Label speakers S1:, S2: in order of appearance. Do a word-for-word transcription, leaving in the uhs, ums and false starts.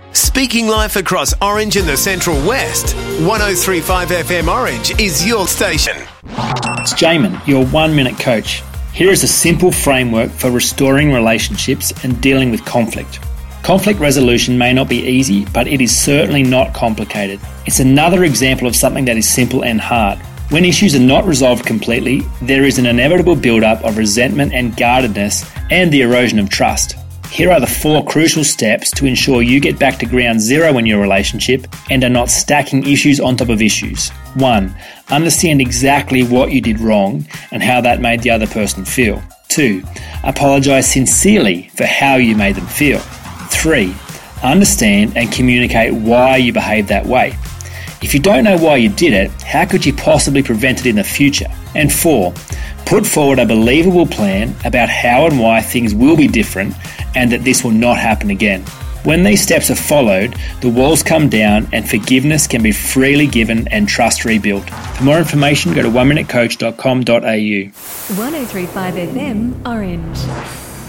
S1: Speaking life across Orange and the Central West, one oh three point five F M Orange is your station.
S2: It's Jamin, your one-minute coach. Here is a simple framework for restoring relationships and dealing with conflict. Conflict resolution may not be easy, but it is certainly not complicated. It's another example of something that is simple and hard. When issues are not resolved completely, there is an inevitable build-up of resentment and guardedness and the erosion of trust. Here are the four crucial steps to ensure you get back to ground zero in your relationship and are not stacking issues on top of issues. One, understand exactly what you did wrong and how that made the other person feel. Two, apologise sincerely for how you made them feel. Three, understand and communicate why you behaved that way. If you don't know why you did it, how could you possibly prevent it in the future? And four, put forward a believable plan about how and why things will be different and that this will not happen again. When these steps are followed, the walls come down and forgiveness can be freely given and trust rebuilt. For more information, go to one minute coach dot com dot a u.
S3: one oh three point five F M Orange.